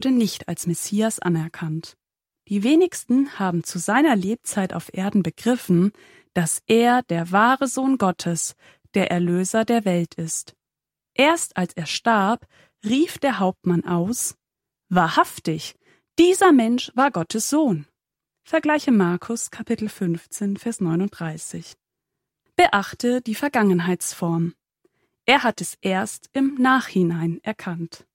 wurde nicht als Messias anerkannt. Die wenigsten haben zu seiner Lebzeit auf Erden begriffen, dass er der wahre Sohn Gottes, der Erlöser der Welt ist. Erst als er starb, rief der Hauptmann aus: Wahrhaftig, dieser Mensch war Gottes Sohn. Vergleiche Markus Kapitel 15, Vers 39. Beachte die Vergangenheitsform. Er hat es erst im Nachhinein erkannt.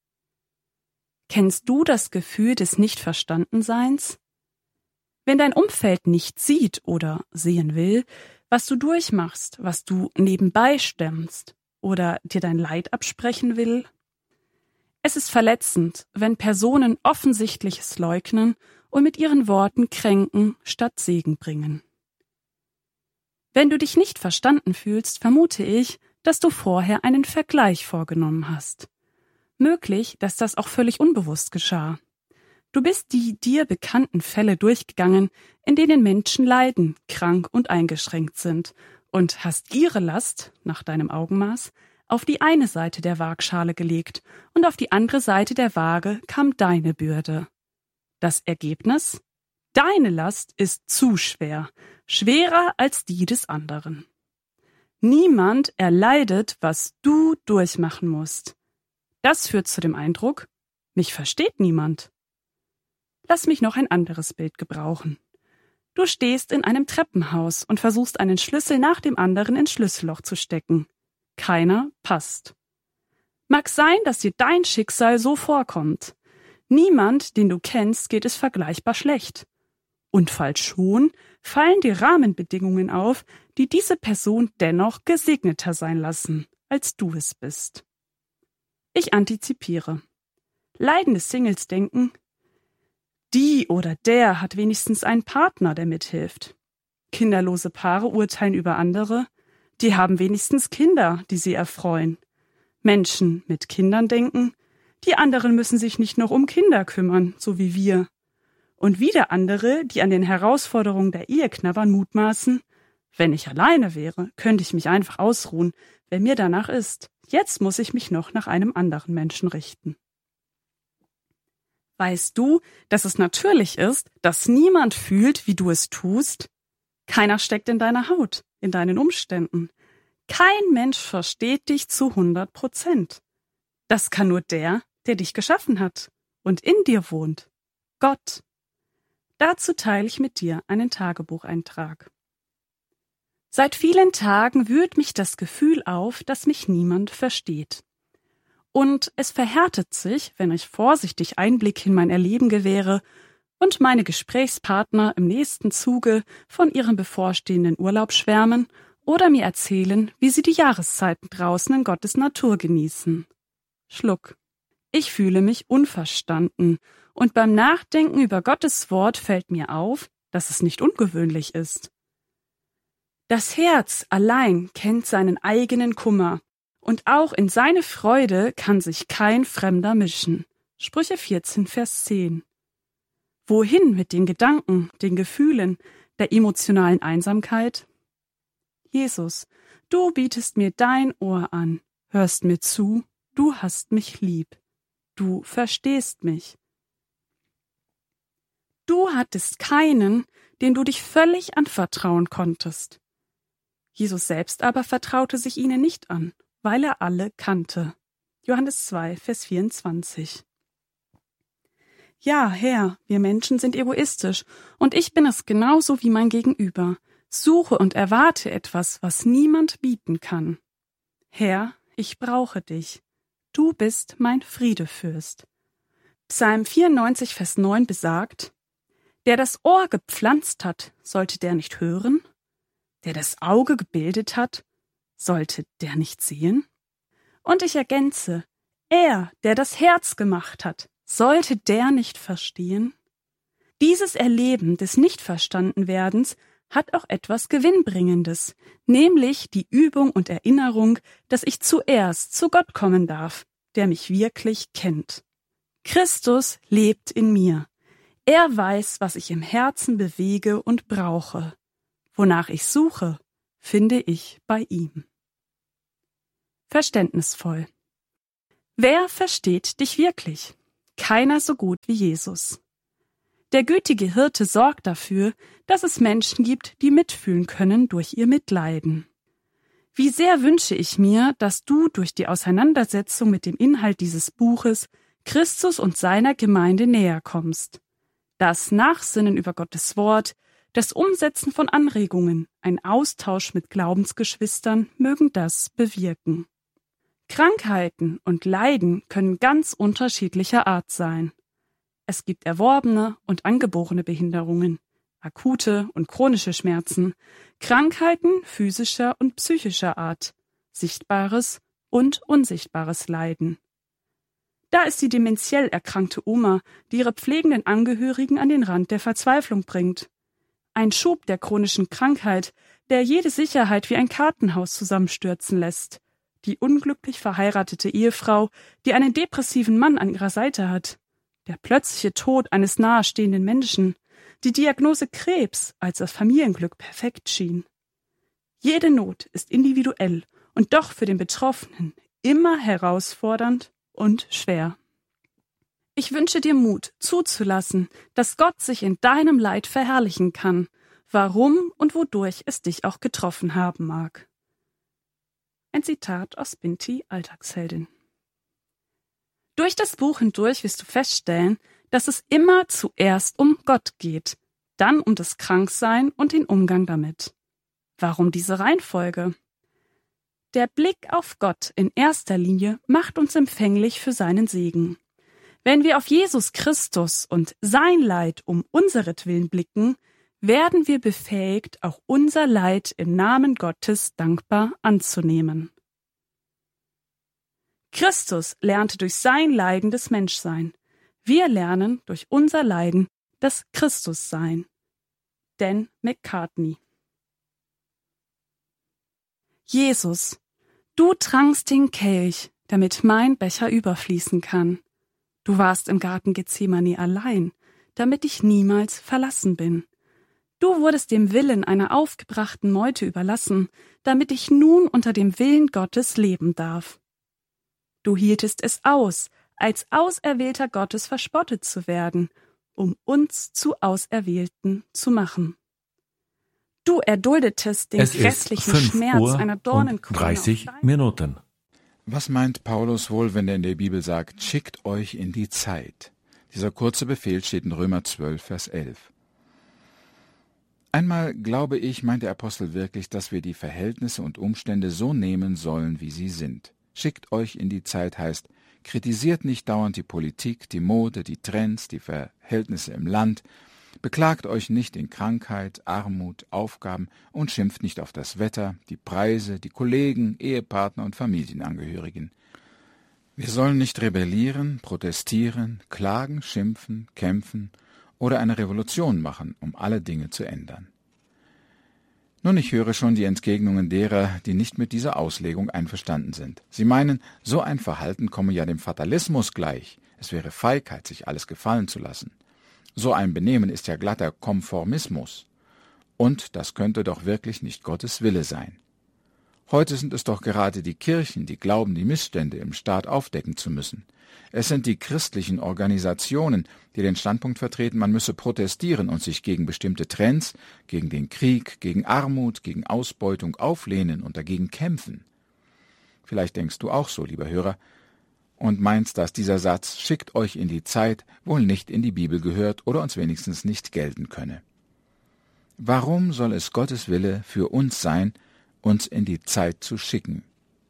Kennst du das Gefühl des Nichtverstandenseins? Wenn dein Umfeld nicht sieht oder sehen will, was du durchmachst, was du nebenbei stemmst oder dir dein Leid absprechen will? Es ist verletzend, wenn Personen Offensichtliches leugnen und mit ihren Worten kränken statt Segen bringen. Wenn du dich nicht verstanden fühlst, vermute ich, dass du vorher einen Vergleich vorgenommen hast. Möglich, dass das auch völlig unbewusst geschah. Du bist die dir bekannten Fälle durchgegangen, in denen Menschen leiden, krank und eingeschränkt sind, und hast ihre Last, nach deinem Augenmaß, auf die eine Seite der Waagschale gelegt, und auf die andere Seite der Waage kam deine Bürde. Das Ergebnis? Deine Last ist zu schwer, schwerer als die des anderen. Niemand erleidet, was du durchmachen musst. Das führt zu dem Eindruck, mich versteht niemand. Lass mich noch ein anderes Bild gebrauchen. Du stehst in einem Treppenhaus und versuchst einen Schlüssel nach dem anderen ins Schlüsselloch zu stecken. Keiner passt. Mag sein, dass dir dein Schicksal so vorkommt. Niemand, den du kennst, geht es vergleichbar schlecht. Und falls schon, fallen die Rahmenbedingungen auf, die diese Person dennoch gesegneter sein lassen, als du es bist. Ich antizipiere. Leidende Singles denken, die oder der hat wenigstens einen Partner, der mithilft. Kinderlose Paare urteilen über andere, die haben wenigstens Kinder, die sie erfreuen. Menschen mit Kindern denken, die anderen müssen sich nicht noch um Kinder kümmern, so wie wir. Und wieder andere, die an den Herausforderungen der Ehe knabbern, mutmaßen, wenn ich alleine wäre, könnte ich mich einfach ausruhen, wenn mir danach ist. Jetzt muss ich mich noch nach einem anderen Menschen richten. Weißt du, dass es natürlich ist, dass niemand fühlt, wie du es tust? Keiner steckt in deiner Haut, in deinen Umständen. Kein Mensch versteht dich zu 100%. Das kann nur der dich geschaffen hat und in dir wohnt. Gott. Dazu teile ich mit dir einen Tagebucheintrag. Seit vielen Tagen wühlt mich das Gefühl auf, dass mich niemand versteht. Und es verhärtet sich, wenn ich vorsichtig Einblick in mein Erleben gewähre und meine Gesprächspartner im nächsten Zuge von ihrem bevorstehenden Urlaub schwärmen oder mir erzählen, wie sie die Jahreszeiten draußen in Gottes Natur genießen. Schluck. Ich fühle mich unverstanden und beim Nachdenken über Gottes Wort fällt mir auf, dass es nicht ungewöhnlich ist. Das Herz allein kennt seinen eigenen Kummer. Und auch in seine Freude kann sich kein Fremder mischen. Sprüche 14, Vers 10. Wohin mit den Gedanken, den Gefühlen, der emotionalen Einsamkeit? Jesus, du bietest mir dein Ohr an, hörst mir zu, du hast mich lieb, du verstehst mich. Du hattest keinen, den du dich völlig anvertrauen konntest. Jesus selbst aber vertraute sich ihnen nicht an, weil er alle kannte. Johannes 2, Vers 24. Ja, Herr, wir Menschen sind egoistisch, und ich bin es genauso wie mein Gegenüber. Suche und erwarte etwas, was niemand bieten kann. Herr, ich brauche dich. Du bist mein Friedefürst. Psalm 94, Vers 9 besagt, der das Ohr gepflanzt hat, sollte der nicht hören? Der das Auge gebildet hat, sollte der nicht sehen? Und ich ergänze, er, der das Herz gemacht hat, sollte der nicht verstehen? Dieses Erleben des Nichtverstandenwerdens hat auch etwas Gewinnbringendes, nämlich die Übung und Erinnerung, dass ich zuerst zu Gott kommen darf, der mich wirklich kennt. Christus lebt in mir. Er weiß, was ich im Herzen bewege und brauche. Wonach ich suche, finde ich bei ihm. Verständnisvoll. Wer versteht dich wirklich? keiner so gut wie Jesus. Der gütige Hirte sorgt dafür, dass es Menschen gibt, die mitfühlen können durch ihr Mitleiden. Wie sehr wünsche ich mir, dass du durch die Auseinandersetzung mit dem Inhalt dieses Buches Christus und seiner Gemeinde näher kommst. Das Nachsinnen über Gottes Wort, das Umsetzen von Anregungen, ein Austausch mit Glaubensgeschwistern mögen das bewirken. Krankheiten und Leiden können ganz unterschiedlicher Art sein. Es gibt erworbene und angeborene Behinderungen, akute und chronische Schmerzen, Krankheiten physischer und psychischer Art, sichtbares und unsichtbares Leiden. Da ist die dementiell erkrankte Oma, die ihre pflegenden Angehörigen an den Rand der Verzweiflung bringt. Ein Schub der chronischen Krankheit, der jede Sicherheit wie ein Kartenhaus zusammenstürzen lässt. Die unglücklich verheiratete Ehefrau, die einen depressiven Mann an ihrer Seite hat. Der plötzliche Tod eines nahestehenden Menschen, die Diagnose Krebs, als das Familienglück perfekt schien. Jede Not ist individuell und doch für den Betroffenen immer herausfordernd und schwer. Ich wünsche dir Mut, zuzulassen, dass Gott sich in deinem Leid verherrlichen kann, warum und wodurch es dich auch getroffen haben mag. Ein Zitat aus Binti, Alltagsheldin. Durch das Buch hindurch wirst du feststellen, dass es immer zuerst um Gott geht, dann um das Kranksein und den Umgang damit. Warum diese Reihenfolge? Der Blick auf Gott in erster Linie macht uns empfänglich für seinen Segen. Wenn wir auf Jesus Christus und sein Leid um unseretwillen blicken, werden wir befähigt, auch unser Leid im Namen Gottes dankbar anzunehmen. Christus lernte durch sein Leiden das Menschsein. Wir lernen durch unser Leiden das Christussein. Dan McCartney. Jesus, du trankst den Kelch, damit mein Becher überfließen kann. Du warst im Garten Gethsemane allein, damit ich niemals verlassen bin. Du wurdest dem Willen einer aufgebrachten Meute überlassen, damit ich nun unter dem Willen Gottes leben darf. Du hieltest es aus, als Auserwählter Gottes verspottet zu werden, um uns zu Auserwählten zu machen. Du erduldetest den grässlichen Schmerz einer Dornenkrone. 30 Minuten. Was meint Paulus wohl, wenn er in der Bibel sagt, schickt euch in die Zeit? Dieser kurze Befehl steht in Römer 12, Vers 11. Einmal, glaube ich, meint der Apostel wirklich, dass wir die Verhältnisse und Umstände so nehmen sollen, wie sie sind. Schickt euch in die Zeit heißt, kritisiert nicht dauernd die Politik, die Mode, die Trends, die Verhältnisse im Land, beklagt euch nicht in Krankheit, Armut, Aufgaben und schimpft nicht auf das Wetter, die Preise, die Kollegen, Ehepartner und Familienangehörigen. Wir sollen nicht rebellieren, protestieren, klagen, schimpfen, kämpfen oder eine Revolution machen, um alle Dinge zu ändern. Nun, ich höre schon die Entgegnungen derer, die nicht mit dieser Auslegung einverstanden sind. Sie meinen, so ein Verhalten komme ja dem Fatalismus gleich. Es wäre Feigheit, sich alles gefallen zu lassen. So ein Benehmen ist ja glatter Konformismus. Und das könnte doch wirklich nicht Gottes Wille sein. Heute sind es doch gerade die Kirchen, die glauben, die Missstände im Staat aufdecken zu müssen. Es sind die christlichen Organisationen, die den Standpunkt vertreten, man müsse protestieren und sich gegen bestimmte Trends, gegen den Krieg, gegen Armut, gegen Ausbeutung auflehnen und dagegen kämpfen. Vielleicht denkst du auch so, lieber Hörer, und meinst, dass dieser Satz »Schickt euch in die Zeit« wohl nicht in die Bibel gehört oder uns wenigstens nicht gelten könne. Warum soll es Gottes Wille für uns sein, uns in die Zeit zu schicken?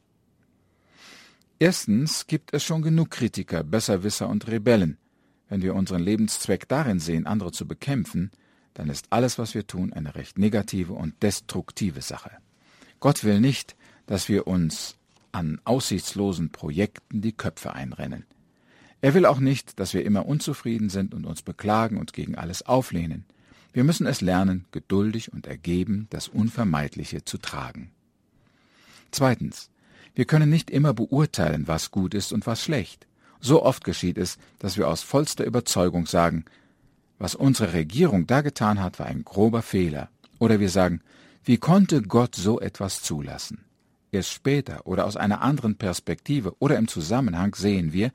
Erstens gibt es schon genug Kritiker, Besserwisser und Rebellen. Wenn wir unseren Lebenszweck darin sehen, andere zu bekämpfen, dann ist alles, was wir tun, eine recht negative und destruktive Sache. Gott will nicht, dass wir uns an aussichtslosen Projekten die Köpfe einrennen. Er will auch nicht, dass wir immer unzufrieden sind und uns beklagen und gegen alles auflehnen. Wir müssen es lernen, geduldig und ergeben das Unvermeidliche zu tragen. Zweitens, wir können nicht immer beurteilen, was gut ist und was schlecht. So oft geschieht es, dass wir aus vollster Überzeugung sagen, was unsere Regierung da getan hat, war ein grober Fehler. Oder wir sagen, wie konnte Gott so etwas zulassen? Erst später oder aus einer anderen Perspektive oder im Zusammenhang sehen wir,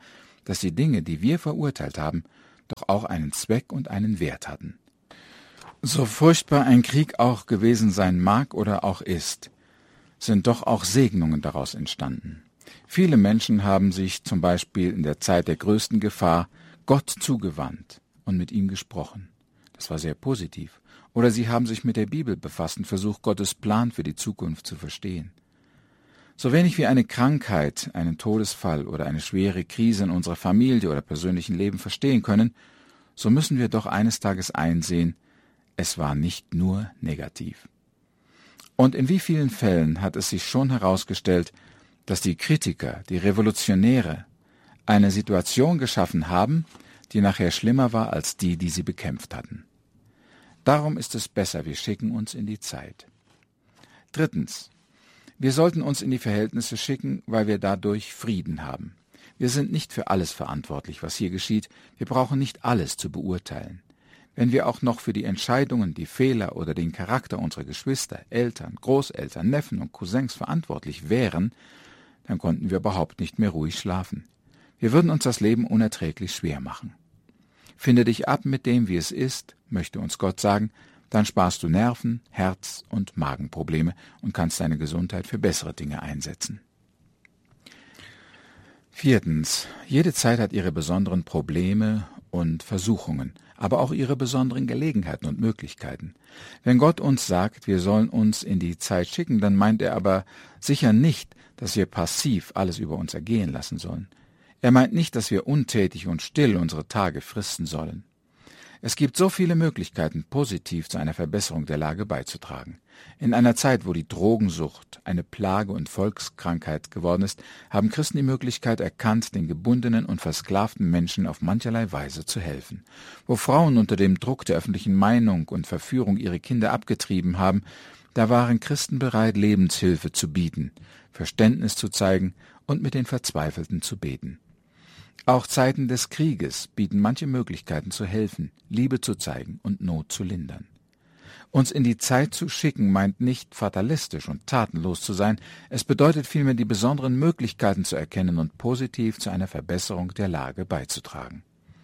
dass die Dinge, die wir verurteilt haben, doch auch einen Zweck und einen Wert hatten. So furchtbar ein Krieg auch gewesen sein mag oder auch ist, sind doch auch Segnungen daraus entstanden. Viele Menschen haben sich zum Beispiel in der Zeit der größten Gefahr Gott zugewandt und mit ihm gesprochen. Das war sehr positiv. Oder sie haben sich mit der Bibel befasst und versucht, Gottes Plan für die Zukunft zu verstehen. So wenig wie eine Krankheit, einen Todesfall oder eine schwere Krise in unserer Familie oder persönlichen Leben verstehen können, so müssen wir doch eines Tages einsehen, es war nicht nur negativ. Und in wie vielen Fällen hat es sich schon herausgestellt, dass die Kritiker, die Revolutionäre, eine Situation geschaffen haben, die nachher schlimmer war als die, die sie bekämpft hatten. Darum ist es besser, wir schicken uns in die Zeit. Drittens. Wir sollten uns in die Verhältnisse schicken, weil wir dadurch Frieden haben. Wir sind nicht für alles verantwortlich, was hier geschieht. Wir brauchen nicht alles zu beurteilen. Wenn wir auch noch für die Entscheidungen, die Fehler oder den Charakter unserer Geschwister, Eltern, Großeltern, Neffen und Cousins verantwortlich wären, dann konnten wir überhaupt nicht mehr ruhig schlafen. Wir würden uns das Leben unerträglich schwer machen. Finde dich ab mit dem, wie es ist, möchte uns Gott sagen, dann sparst du Nerven, Herz- und Magenprobleme und kannst deine Gesundheit für bessere Dinge einsetzen. Viertens. Jede Zeit hat ihre besonderen Probleme und Versuchungen, aber auch ihre besonderen Gelegenheiten und Möglichkeiten. Wenn Gott uns sagt, wir sollen uns in die Zeit schicken, dann meint er aber sicher nicht, dass wir passiv alles über uns ergehen lassen sollen. Er meint nicht, dass wir untätig und still unsere Tage fristen sollen. Es gibt so viele Möglichkeiten, positiv zu einer Verbesserung der Lage beizutragen. In einer Zeit, wo die Drogensucht eine Plage und Volkskrankheit geworden ist, haben Christen die Möglichkeit erkannt, den gebundenen und versklavten Menschen auf mancherlei Weise zu helfen. Wo Frauen unter dem Druck der öffentlichen Meinung und Verführung ihre Kinder abgetrieben haben, da waren Christen bereit, Lebenshilfe zu bieten, Verständnis zu zeigen und mit den Verzweifelten zu beten. Auch Zeiten des Krieges bieten manche Möglichkeiten zu helfen, Liebe zu zeigen und Not zu lindern. Uns in die Zeit zu schicken, meint nicht fatalistisch und tatenlos zu sein, es bedeutet vielmehr, die besonderen Möglichkeiten zu erkennen und positiv zu einer Verbesserung der Lage beizutragen.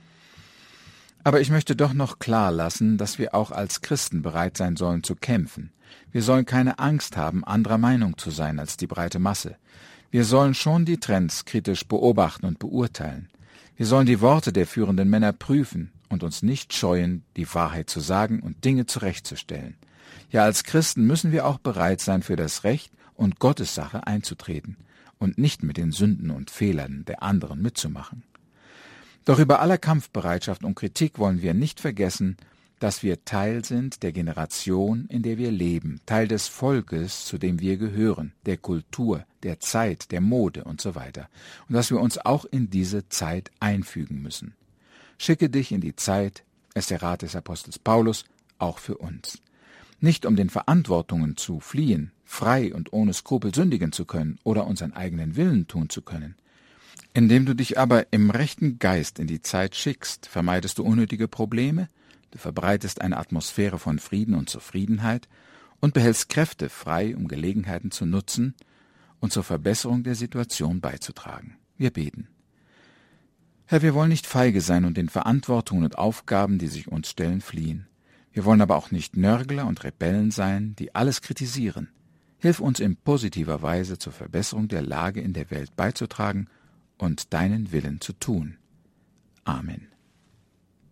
Aber ich möchte doch noch klar lassen, dass wir auch als Christen bereit sein sollen zu kämpfen. Wir sollen keine Angst haben, anderer Meinung zu sein als die breite Masse. Wir sollen schon die Trends kritisch beobachten und beurteilen. Wir sollen die Worte der führenden Männer prüfen und uns nicht scheuen, die Wahrheit zu sagen und Dinge zurechtzustellen. Ja, als Christen müssen wir auch bereit sein, für das Recht und Gottes Sache einzutreten und nicht mit den Sünden und Fehlern der anderen mitzumachen. Doch über aller Kampfbereitschaft und Kritik wollen wir nicht vergessen, dass wir Teil sind der Generation, in der wir leben, Teil des Volkes, zu dem wir gehören, der Kultur, der Zeit, der Mode und so weiter, und dass wir uns auch in diese Zeit einfügen müssen. Schicke dich in die Zeit, ist der Rat des Apostels Paulus, auch für uns. Nicht um den Verantwortungen zu fliehen, frei und ohne Skrupel sündigen zu können oder unseren eigenen Willen tun zu können. Indem du dich aber im rechten Geist in die Zeit schickst, vermeidest du unnötige Probleme, du verbreitest eine Atmosphäre von Frieden und Zufriedenheit und behältst Kräfte frei, um Gelegenheiten zu nutzen und zur Verbesserung der Situation beizutragen. Wir beten. Herr, wir wollen nicht feige sein und den Verantwortungen und Aufgaben, die sich uns stellen, fliehen. Wir wollen aber auch nicht Nörgler und Rebellen sein, die alles kritisieren. Hilf uns in positiver Weise zur Verbesserung der Lage in der Welt beizutragen und deinen Willen zu tun. Amen.